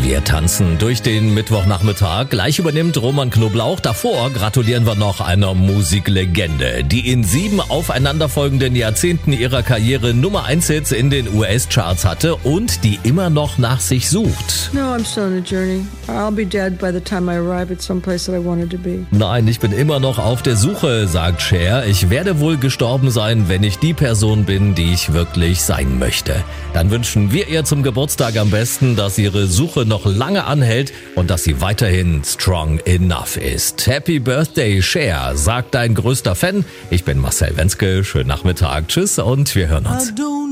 Wir tanzen durch den Mittwochnachmittag. Gleich übernimmt Roman Knoblauch. Davor gratulieren wir noch einer Musiklegende, die in 7 aufeinanderfolgenden Jahrzehnten ihrer Karriere Nummer 1 Hits in den US-Charts hatte und die immer noch nach sich sucht. No, I'm still on a journey. I'll be dead by the time I arrive at some place that I wanted to be. Nein, ich bin immer noch auf der Suche, sagt Cher. Ich werde wohl gestorben sein, wenn ich die Person bin, die ich wirklich sein möchte. Dann wünschen wir ihr zum Geburtstag am besten, dass ihre Suche noch lange anhält und dass sie weiterhin strong enough ist. Happy Birthday, Cher, sagt dein größter Fan. Ich bin Marcel Wenzke. Schönen Nachmittag. Tschüss und wir hören uns.